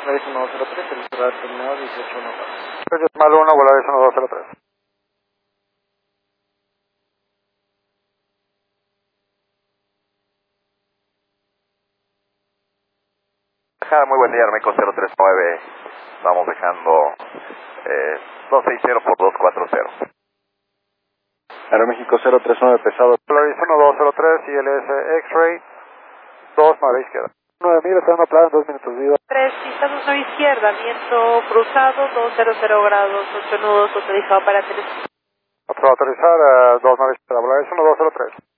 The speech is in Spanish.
Volaris 1203, el radar terminado 1814. Decimal 1, Volaris 1203. Muy buen día, Armeco 039. Estamos dejando 260 por 240. Aeroméxico 039 pesado. Volaris 1203, ILS X-Ray 2 a la izquierda. 9000, está en una playa en 2 minutos viva. 3, pisados a izquierda, viento cruzado, 200 grados, 8 nudos, autorizado para 3. Otro autorizar, 2 a la izquierda, Volaris 1203.